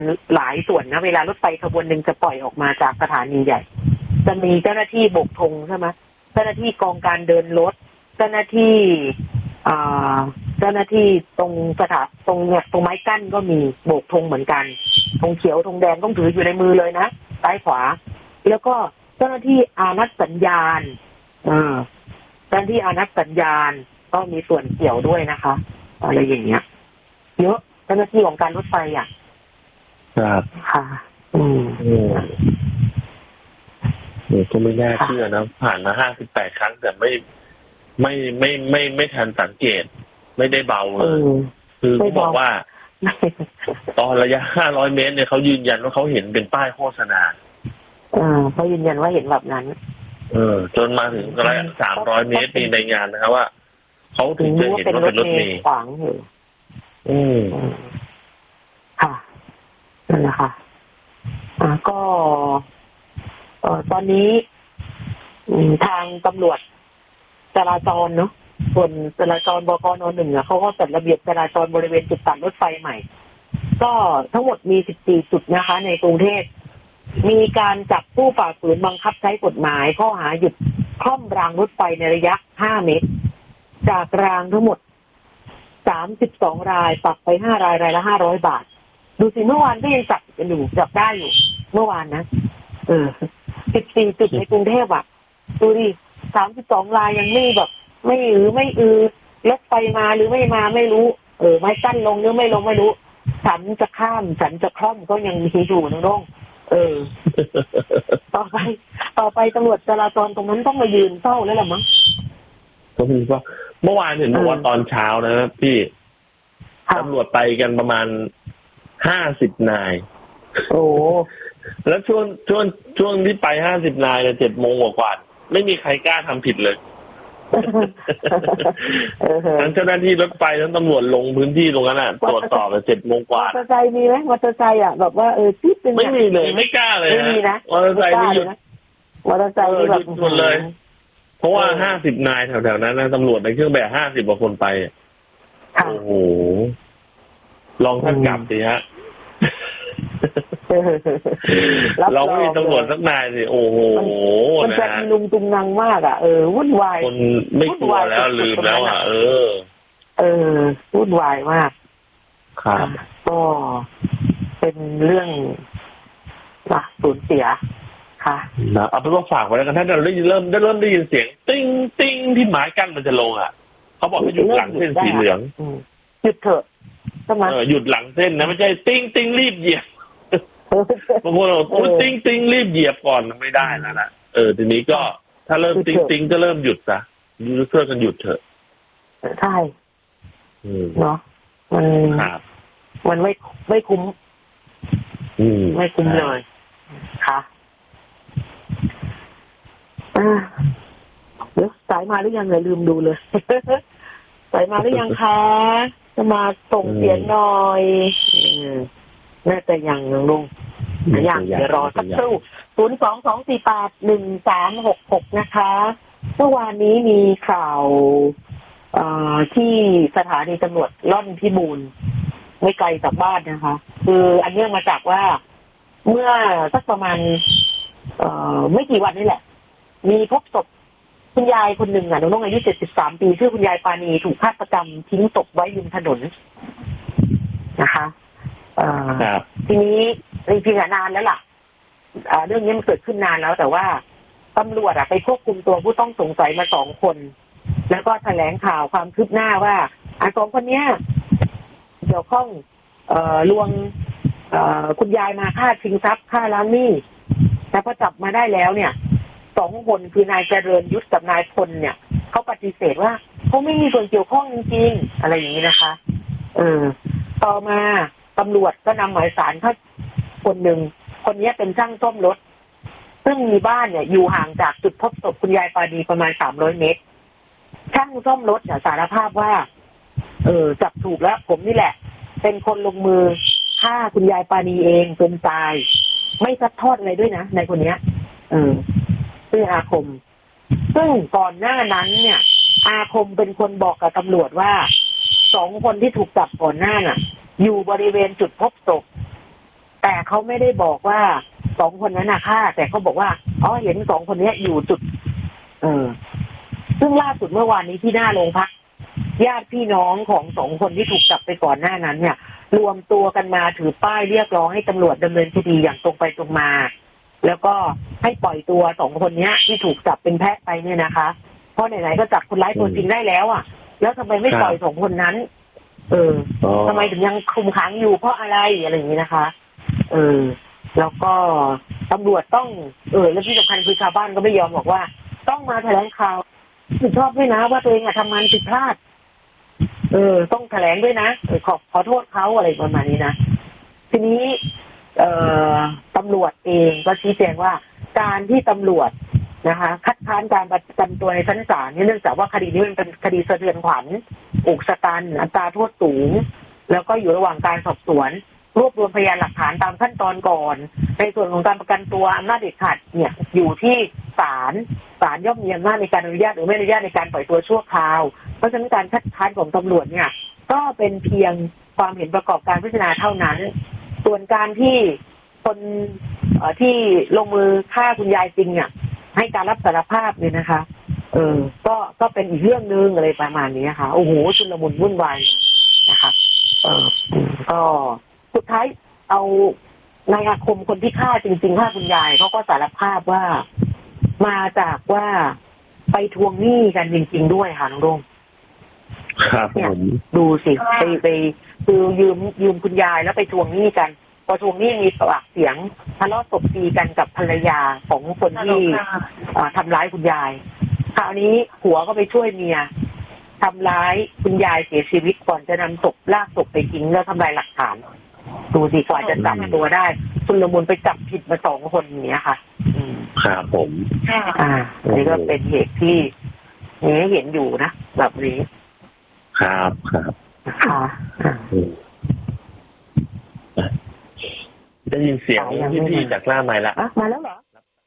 หลายส่วนนะเวลารถไฟขบวนหนึ่งจะปล่อยออกมาจากสถานีใหญ่จะมีเจ้าหน้าที่โบกธงใช่ไหมเจ้าหน้าที่กองการเดินรถเจ้าหน้าที่ตรงตรงไม้กั้นก็มีโบกธงเหมือนกันธงเขียวธงแดงต้องถืออยู่ในมือเลยนะซ้ายขวาแล้วก็เจ้าหน้าที่อานัดสัญญาณเจ้าหน้าที่อานัดสัญญาณก็มีส่วนเกี่ยวด้วยนะคะอะไรอย่างเงี้ยเยอะเจ้าหน้าที่ของการรถไฟครับค่ะก็ไม่น่าเชื่อนะผ่านมา58 ครั้งแต่ไม่ทันสังเกตไม่ได้เบาเลยคือเขาบอกว่าตอนระยะ500 เมตรเนี่ยเขายืนยันว่าเขาเห็นเป็นป้ายโฆษณาเขายืนยันว่าเห็นแบบนั้นจนมาถึงระยะ300 เมตรมีในงานนะครับว่าเขาถึงจะเห็นว่าเป็นรถเมล์ขวางอยู่ค่ะนั่นแหละค่ะก็ตอนนี้ทางตำรวจจราจรเนาะส่วนจราจรบกน.1เขาก็จัดระเบียบจราจรบริเวณจุดตัดรถไฟใหม่ก็ทั้งหมดมี14 จุดนะคะในกรุงเทพมีการจับผู้ฝ่าฝืนบังคับใช้กฎหมายข้อหาหยุดคล่อมรางรถไฟในระยะ5 เมตรจากรางทั้งหมด32 รายปรับไป5 รายรายละ500 บาทดูสิเมื่อวานก็ยังจับได้อยู่เมื่อวานนะ14 จุดในกรุงเทพดูดิ32 รายยังไม่แบบไม่รถไฟมาหรือไม่มาไม่รู้ไม้กั้นลงหรือไม่ลงไม่รู้ฉันจะข้ามฉันจะคล่อมก็ยังมีอยู่นะน้องต่อไปตำรวจจราจรตรงนั้นต้องมายืนเฝ้าแล้วล่ะมั้งก็มีว่าเมื่อวานเห็นบอกว่าตอนเช้านะพี่ตำรวจไปกันประมาณ50 นายโอ้แล้วช่วงที่ไป50 นายเนี่ย7 โมงกว่าไม่มีใครกล้าทำผิดเลยทั้งเจ้าหน้าที่รถไฟทั้งตำรวจลงพื้นที่ตรงนั้นตรวจสอบ7 โมงกว่ามอเตอร์ไซค์มีไหมมอเตอร์ไซค์แบบว่าจิ๊บเป็นไม่มีเลยไม่กล้าเลยไม่มีนะมอเตอร์ไซค์ไม่หยุดมอเตอร์ไซค์แบบหยุดเลยเพราะว่า50 นายแถวๆนั้นนะตำรวจในเครื่องแบบ50 กว่าคนไปโอ้โหลองท่านกลับสิฮะเราไม่มีตำรวจสักนายสิโอ้โหมันจะลุงตุงนังมากวุ่นวายคนไม่กลัวแล้วลืมแล้ววุ่นวายมากครับก็เป็นเรื่องสูญเสียค่ะนะเอาเป็นว่าฝากไว้แล้วกันถ้าเราเริ่มได้ยินเสียงติ้งติ้งที่หมายกั้นมันจะลงเขาบอกให้หยุดหลังเส้นสีเหลืองหยุดเถอะใช่ไหมหยุดหลังเส้นนะไม่ใช่ติ้งติ้งรีบเหยียบบางคนบอกโอ้ติ้งติ้งรีบเหยียบก่อนไม่ได้แล้วนะทีนี้ก็ถ้าเริ่มติ้งติ้งก็เริ่มหยุดซะช่วยกันหยุดเถอะใช่เนาะมันไม่คุ้มไม่คุ้มเลยค่ะเดี๋ยวสายมาหรือยังเลยลืมดูเลยสายมาหรือยังคะจะมาส่งเสียงหน่อยน่าจะยังลุงยังเดี๋ยวรอสักครู่022481366นะคะเมื่อวานนี้มีข่าวที่สถานีตำรวจล่อนพิบูลไม่ไกลจากบ้านนะคะคืออันเนื่องมาจากว่าเมื่อสักประมาณไม่กี่วันนี่แหละมีพบศพคุณยายคนหนึ่งน้องอายุ73 ปีชื่อคุณยายปานีถูกฆาตกรรมทิ้งศพไว้ริมถนนนะคะทีนี้จริงๆนานแล้วล่ะเรื่องนี้มันเกิดขึ้นนานแล้วแต่ว่าตำรวจไปควบคุมตัวผู้ต้องสงสัยมา2 คนแล้วก็แถลงข่าวความคืบหน้าว่า2 คนนี้เกี่ยวข้องลวงคุณยายมาฆ่าชิงทรัพย์ฆ่าล้างหนี้แต่พอจับมาได้แล้วเนี่ย2 คนคือนายเจริญยุทธกับนายพลเนี่ยเขาปฏิเสธว่าเขาไม่มีส่วนเกี่ยวข้องจริงๆอะไรอย่างนี้นะคะต่อมาตำรวจก็นำหมายสารเขาคนหนึ่งคนนี้เป็นช่างซ่อมรถซึ่งมีบ้านเนี่ยอยู่ห่างจากจุดพบศพคุณยายปานีประมาณ300 เมตรช่างซ่อมรถเนี่ยสารภาพว่าจับถูกแล้วผมนี่แหละเป็นคนลงมือฆ่าคุณยายปานีเองจนตายไม่ซัดทอดอะไรด้วยนะในคนนี้ชื่ออาคมซึ่งก่อนหน้านั้นเนี่ยอาคมเป็นคนบอกกับตำรวจว่า2 คนที่ถูกจับก่อนหน้าน่ะอยู่บริเวณจุดพบศพแต่เขาไม่ได้บอกว่า2 คนนั้นน่ะฆ่าแต่เขาบอกว่าเห็น2 คนนี้อยู่จุดซึ่งล่าสุดเมื่อวานนี้ที่หน้าโรงพักญาติพี่น้องของ2 คนที่ถูกจับไปก่อนหน้านั้นเนี่ยรวมตัวกันมาถือป้ายเรียกร้องให้ตำรวจดำเนินคดีอย่างตรงไปตรงมาแล้วก็ให้ปล่อยตัว2 คนนี้ที่ถูกจับเป็นแพะไปเนี่ยนะคะเพราะไหนๆก็จับคนร้ายตัวจริงได้แล้วอ่ะแล้วทำไมไม่ปล่อย2 คนนั้นทำไมถึงยังคุมขังอยู่เพราะอะไรอย่างนี้นะคะแล้วก็ตำรวจต้องและที่สำคัญคือชาวบ้านก็ไม่ยอมบอกว่าต้องมาแถลงข่าวผิดชอบด้วยนะว่าตัวเองทำงานผิดพลาดต้องแถลงด้วยนะขอโทษเขาอะไรประมาณนี้นะทีนี้ตำรวจเองก็ชี้แจงว่าการที่ตำรวจนะคะคัดค้านการประกันตัวในชั้นศาลเนื่องจากว่าคดีนี้มันเป็นคดีสะเทือนขวัญอุกชะกันอัตราโทษสูงแล้วก็อยู่ระหว่างการสอบสวนรวบรวมพยานหลักฐานตามขั้นตอนก่อนในส่วนของการประกันตัวอำนาจเด็ดขาดเนี่ยอยู่ที่ศาลย่อมมีอำนาจในการอนุญาตหรือไม่อนุญาตในการปล่อยตัวชั่วคราวเพราะฉะนั้นการคัดค้านของตำรวจเนี่ยก็เป็นเพียงความเห็นประกอบการพิจารณาเท่านั้นส่วนการที่คนที่ลงมือฆ่าคุณยายจริงเนี่ยให้การรับสารภาพเนี่ยนะคะก็เป็นอีกเรื่องนึงอะไรประมาณนี้ค่ะโอ้โหชุลมุนวุ่นวายนะคะก็สุดท้ายเอานายอาคมคนที่ฆ่าจริงๆฆ่าคุณยายเขาก็สารภาพว่ามาจากว่าไปทวงหนี้กันจริงๆด้วยค่ะน้องโดงครับผมดูสิไปคือยืมคุณยายแล้วไปทวงหนี้กันพอทวงหนี้มีปากเสียงทะเลาะตบตีกันกับภรรยาของคนที่ทำร้ายคุณยายคราวนี้ผัวก็ไปช่วยเมียทำร้ายคุณยายเสียชีวิตก่อนจะนำศพลากศพไปทิ้งแล้วทำลายหลักฐานดูสิกว่าจะจับตัวได้คุณละมุนไปจับผิดมา2 คนอย่างเนี้ยค่ะครับผมนี่ก็เป็นเหตุที่นี้เห็นอยู่นะแบบนี้ครับค่ะได้ยินเสียงพี่ๆจากล่าไม้ละมาแล้วเหรอ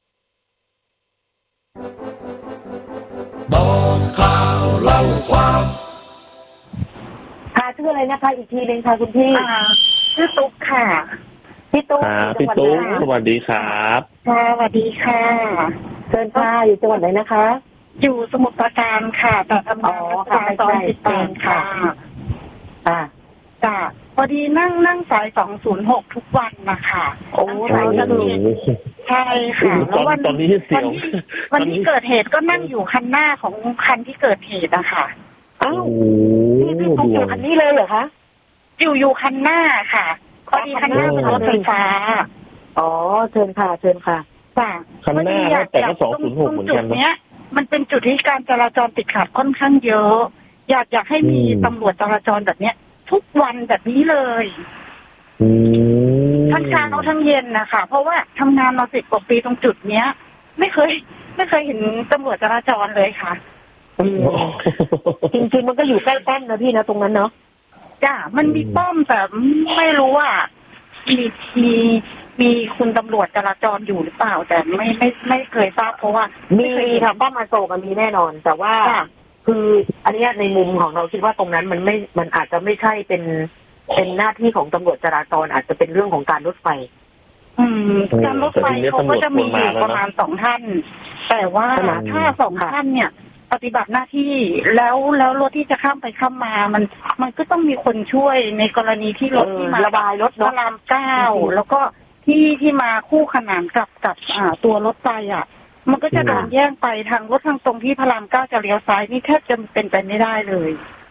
บอกข่าวเล่าความค่ะชื่ออะไรนะคะอีกทีนึงค่ะคุณพี่ชื่อตุ๊กค่ะพี่ตุ๊กสวัสดีครับค่ะสวัสดีค่ะเชิญค่ะอยู่จังหวัดไหนนะคะอยู่สมุทรปราการค่ะแต่ทำงานสาย208ค่ะจ้ะพอดีนั่งสาย206ทุกวันนะคะโอ้สายจะมีใช่ค่ะแล้วตอนนี้เสียววันที่เกิดเหตุก็นั่งอยู่คันหน้าของคันที่เกิดเหตุอะค่ะอ้าวพี่ตุ๊กอยู่คันนี้เลยเหรอคะอยู่คันหน้าค่ะพอดีคันหน้าเป็นรถไฟฟ้าเชิญค่ะจ้ะคันหน้าแต่ก็206เหมือนกันเนี้ยมันเป็นจุดที่การจราจรติดขัดค่อนข้างเยอะอยากให้มีตำรวจจราจรแบบเนี้ยทุกวันแบบนี้เลยทั้งเช้าทั้งเย็นนะคะเพราะว่าทำงานมา10 กว่าปีตรงจุดเนี้ยไม่เคยเห็นตำรวจจราจรเลยค่ะจริงๆมันก็อยู่ใกล้ป้อมนะพี่นะตรงนั้นเนาะจ้ะมันมีป้อมแต่ไม่รู้ว่ามีคุณตำรวจจราจรอยู่หรือเปล่าแต่ไม่เคยทราบเพราะว่ามีค่ะป้อมอโศกมีแน่นอนแต่ว่าคืออันนี้ในมุมของเราคิดว่าตรงนั้นมันอาจจะไม่ใช่เป็นหน้าที่ของตำรวจจราจรอาจจะเป็นเรื่องของการรถไฟการรถไฟเขาก็จะมีอยู่ประมาณ2 ท่านแต่ว่าถ้า2 ท่านเนี่ยปฏิบัติหน้าที่แล้วรถที่จะข้ามไปข้ามมามันก็ต้องมีคนช่วยในกรณีที่รถที่มาระบายรถพระราม 9แล้วก็ที่มาคู่ขนานกับตัวรถไฟอ่ะมันก็จะโดนแย่งไปทางรถทางตรงที่พระราม 9จะเลี้ยวซ้ายนี่แทบจะเป็นไปไม่ได้เลย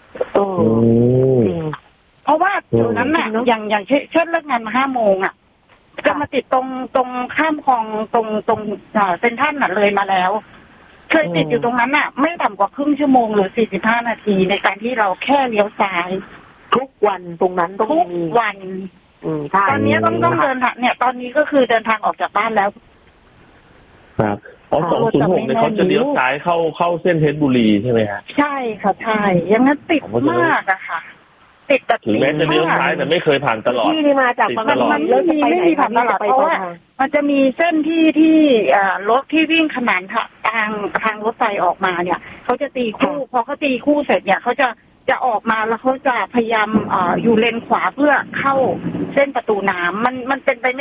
เพราะว่าอยู่นั้นน่ะอย่างเช่นเลิกงานมา5 โมงอ่ะจะมาติดตรงข้ามคลองตรงเซ็นทรัลน่ะเลยมาแล้วเคยติดอยู่ตรงนั้นน่ะไม่ต่ำกว่าครึ่งชั่วโมงหรือ45 นาทีในการที่เราแค่เลี้ยวซ้ายทุกวันตรงนั้นต้องมีทุกวันตอนนี้ต้องเดินทางเนี่ยตอนนี้ก็คือเดินทางออกจากบ้านแล้วครับ206เนี่ยเขาจะเลี้ยวซ้ายเข้าเส้นเพชรบุรีใช่ไหมฮะใช่ค่ะใช่ยังงั้นติดมากอะค่ะติดแบบถึงแม้จะเลี้ยวซ้ายแต่ไม่เคยผ่านตลอดที่มาจากมันไม่มีผ่านตลอดเพราะว่ามันจะมีเส้นที่รถที่วิ่งขนานทางรถไฟออกมาเนี่ยเขาจะตีคู่พอเขาตีคู่เสร็จเนี่ยเขาจะออกมาแล้วเขาจะพยายามอยู่เลนขวาเพื่อเข้าเส้นประตูน้ำมันเป็นไปไม่